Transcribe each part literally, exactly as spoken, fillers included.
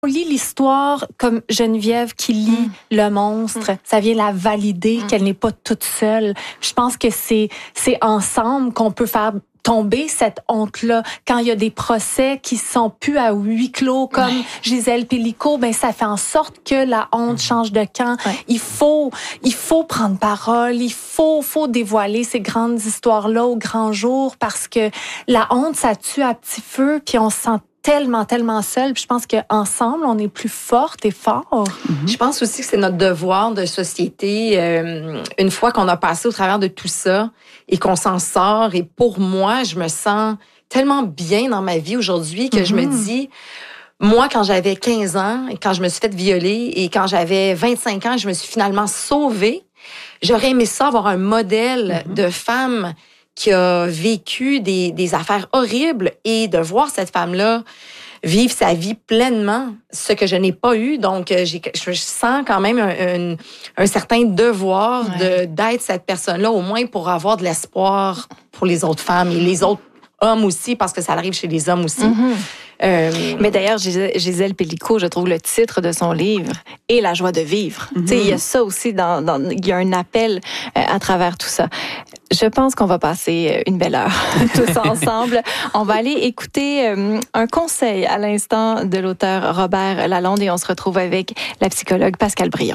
lit l'histoire comme Geneviève qui lit mm. le monstre, mm. ça vient la valider mm. qu'elle n'est pas toute seule. Je pense que c'est c'est ensemble qu'on peut faire tomber cette honte-là. Quand il y a des procès qui sont plus à huis clos, comme ouais. Gisèle Pelicot, ben ça fait en sorte que la honte mmh. change de camp. Ouais. Il faut, il faut prendre parole, il faut, faut dévoiler ces grandes histoires-là au grand jour parce que la honte, ça tue à petit feu, puis on se sent tellement, tellement seul. Puis je pense qu'ensemble, on est plus fortes et forts. Mm-hmm. Je pense aussi que c'est notre devoir de société, euh, une fois qu'on a passé au travers de tout ça et qu'on s'en sort. Et pour moi, je me sens tellement bien dans ma vie aujourd'hui que mm-hmm. je me dis, moi, quand j'avais quinze ans, et quand je me suis fait violer, et quand j'avais vingt-cinq ans, je me suis finalement sauvée, j'aurais aimé ça avoir un modèle mm-hmm. de femme qui a vécu des, des affaires horribles et de voir cette femme-là vivre sa vie pleinement, ce que je n'ai pas eu. Donc, j'ai, je sens quand même un, un, un certain devoir ouais. de, d'être cette personne-là, au moins pour avoir de l'espoir pour les autres femmes et les autres hommes aussi, parce que ça arrive chez les hommes aussi. Mm-hmm. Euh, Mais d'ailleurs, Gisèle Pelicot, je trouve le titre de son livre est la joie de vivre. Mm-hmm. Tu sais, il y a ça aussi dans, dans, il y a un appel euh, à travers tout ça. Je pense qu'on va passer une belle heure tous ensemble. On va aller écouter euh, un conseil à l'instant de l'auteur Robert Lalonde et on se retrouve avec la psychologue Pascale Brion.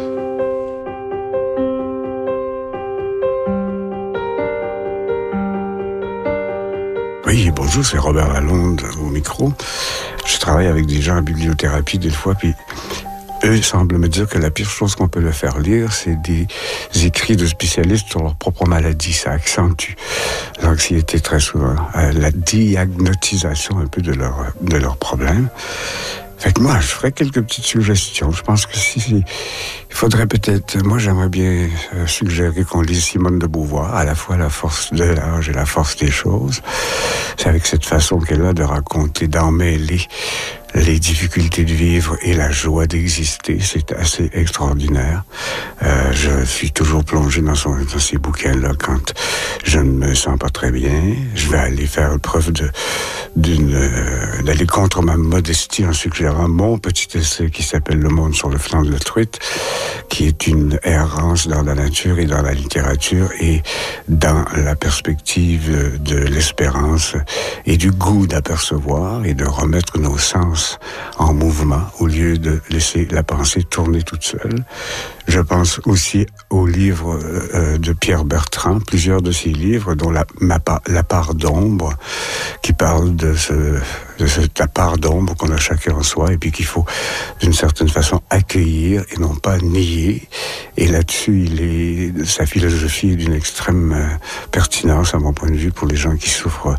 Oui, bonjour, c'est Robert Lalonde au micro. Je travaille avec des gens en bibliothérapie des fois, puis eux semblent me dire que la pire chose qu'on peut leur faire lire, c'est des écrits de spécialistes sur leur propre maladie. Ça accentue l'anxiété très souvent, la diagnotisation un peu de leur de leurs problèmes. Fait que moi, je ferais quelques petites suggestions. Je pense que si, si il faudrait peut-être, moi j'aimerais bien euh, suggérer qu'on lise Simone de Beauvoir, à la fois la force de l'âge et la force des choses. C'est avec cette façon qu'elle a de raconter, d'emmêler les difficultés de vivre et la joie d'exister. C'est assez extraordinaire. Euh, je suis toujours plongé dans, son, dans ces bouquins-là quand je ne me sens pas très bien. Je vais aller faire preuve de, d'une, euh, d'aller contre ma modestie en suggérant mon petit essai qui s'appelle Le monde sur le flanc de la truite, qui est une errance dans la nature et dans la littérature et dans la perspective de l'espérance et du goût d'apercevoir et de remettre nos sens en mouvement au lieu de laisser la pensée tourner toute seule. Je pense aussi aux livres euh, de Pierre Bertrand, plusieurs de ses livres, dont la, ma, la part d'ombre, qui parle de, ce, de cette la part d'ombre qu'on a chacun en soi et puis qu'il faut d'une certaine façon accueillir et non pas nier. Et là-dessus, il est, sa philosophie est d'une extrême euh, pertinence à mon point de vue pour les gens qui souffrent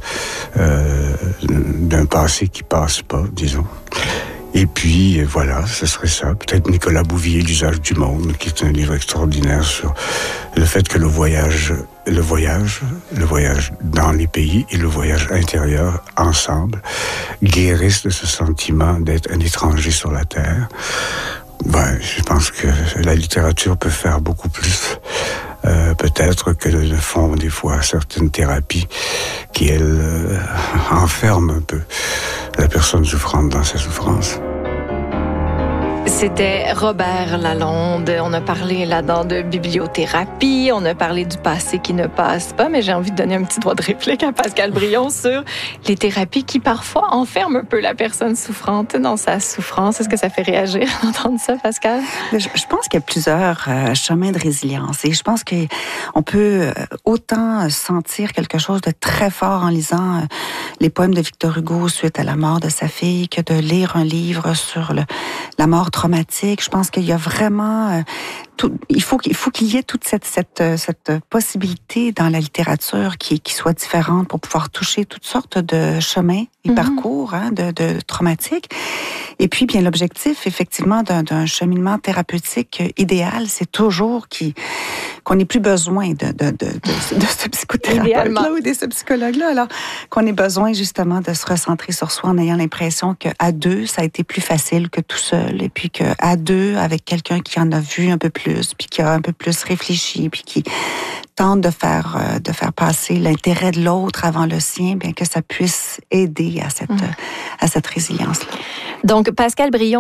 euh, d'un passé qui passe pas, disons. Et puis, voilà, ce serait ça. Peut-être Nicolas Bouvier, L'usage du monde, qui est un livre extraordinaire sur le fait que le voyage, le voyage, le voyage dans les pays et le voyage intérieur, ensemble, guérissent de ce sentiment d'être un étranger sur la Terre. Ben, je pense que la littérature peut faire beaucoup plus. Euh, peut-être que le font des fois certaines thérapies qui, elles, euh, enferment un peu la personne souffrante dans sa souffrance. C'était Robert Lalonde. On a parlé là-dedans de bibliothérapie, on a parlé du passé qui ne passe pas, mais j'ai envie de donner un petit droit de réplique à Pascale Brion sur les thérapies qui parfois enferment un peu la personne souffrante dans sa souffrance. Est-ce que ça fait réagir d'entendre ça, Pascale? Je, je pense qu'il y a plusieurs euh, chemins de résilience et je pense qu'on peut autant sentir quelque chose de très fort en lisant euh, les poèmes de Victor Hugo suite à la mort de sa fille que de lire un livre sur le, la mort traumatique. Je pense qu'il y a vraiment euh, tout, il faut qu'il faut qu'il y ait toute cette cette cette possibilité dans la littérature qui qui soit différente pour pouvoir toucher toutes sortes de chemins et mm-hmm. parcours hein, de de traumatiques. Et puis bien l'objectif effectivement d'un d'un cheminement thérapeutique idéal, c'est toujours qui qu'on n'ait plus besoin de de de de, de ce psychothérapeute là ou de ce psychologue là, alors qu'on ait besoin justement de se recentrer sur soi en ayant l'impression que à deux ça a été plus facile que tout seul et puis que à deux avec quelqu'un qui en a vu un peu plus puis qui a un peu plus réfléchi puis qui tente de faire euh, de faire passer l'intérêt de l'autre avant le sien, bien que ça puisse aider à cette mmh. à cette résilience là. Donc Pascale Brion